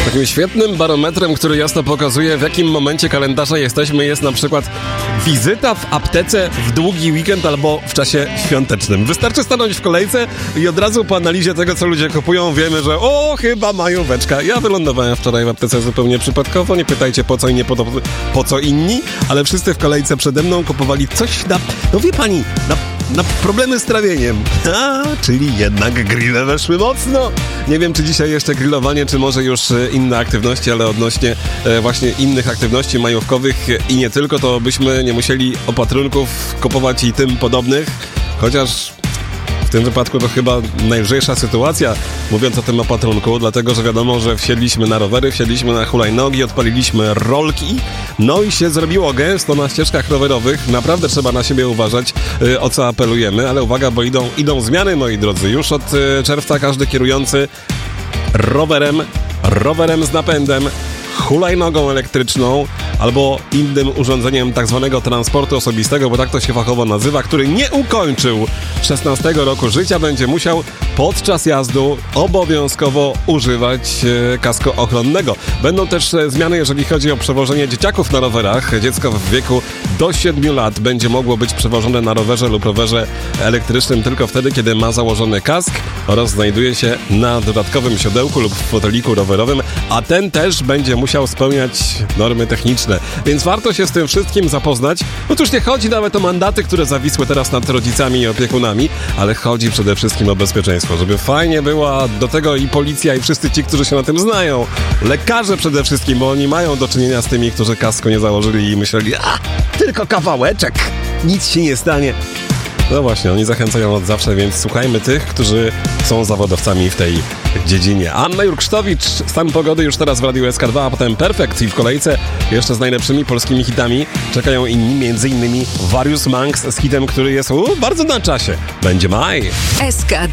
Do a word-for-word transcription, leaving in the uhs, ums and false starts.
Takim świetnym barometrem, który jasno pokazuje, w jakim momencie kalendarza jesteśmy, jest na przykład wizyta w aptece w długi weekend albo w czasie świątecznym. Wystarczy stanąć w kolejce i od razu po analizie tego, co ludzie kupują, wiemy, że o, chyba majóweczka. Ja wylądowałem wczoraj w aptece zupełnie przypadkowo, nie pytajcie po co i nie po, to, po co inni, ale wszyscy w kolejce przede mną kupowali coś na, no wie pani, na, na problemy z trawieniem. A, czyli jednak grille weszły mocno. Nie wiem, czy dzisiaj jeszcze grillowanie, czy może już inne aktywności, ale odnośnie e, właśnie innych aktywności majówkowych i nie tylko, to byśmy nie musieli opatrunków kupować i tym podobnych, chociaż w tym wypadku to chyba najlżejsza sytuacja, mówiąc o tym opatrunku, dlatego, że wiadomo, że wsiedliśmy na rowery, wsiedliśmy na hulajnogi, odpaliliśmy rolki, no i się zrobiło gęsto na ścieżkach rowerowych. Naprawdę trzeba na siebie uważać, yy, o co apelujemy, ale uwaga, bo idą, idą zmiany, moi drodzy. Już od yy, czerwca każdy kierujący rowerem, rowerem z napędem, hulajnogą elektryczną albo innym urządzeniem tak zwanego transportu osobistego, bo tak to się fachowo nazywa, który nie ukończył szesnastego roku życia, będzie musiał podczas jazdu obowiązkowo używać e, kasko ochronnego. Będą też e, zmiany, jeżeli chodzi o przewożenie dzieciaków na rowerach. Dziecko w wieku do siedmiu lat będzie mogło być przewożone na rowerze lub rowerze elektrycznym tylko wtedy, kiedy ma założony kask oraz znajduje się na dodatkowym siodełku lub w foteliku rowerowym, a ten też będzie musiał spełniać normy techniczne. Więc warto się z tym wszystkim zapoznać. No cóż, nie chodzi nawet o mandaty, które zawisły teraz nad rodzicami i opiekunami, ale chodzi przede wszystkim o bezpieczeństwo, żeby fajnie była do tego i policja, i wszyscy ci, którzy się na tym znają. Lekarze przede wszystkim, bo oni mają do czynienia z tymi, którzy kasku nie założyli i myśleli, a tylko kawałeczek, nic się nie stanie. No właśnie, oni zachęcają od zawsze, więc słuchajmy tych, którzy są zawodowcami w tej dziedzinie. Anna Jurksztowicz, stan pogody już teraz w Radiu S K dwa, a potem Perfekt i w kolejce jeszcze z najlepszymi polskimi hitami czekają inni, między innymi Various Monks z hitem, który jest u, bardzo na czasie. Będzie maj. S K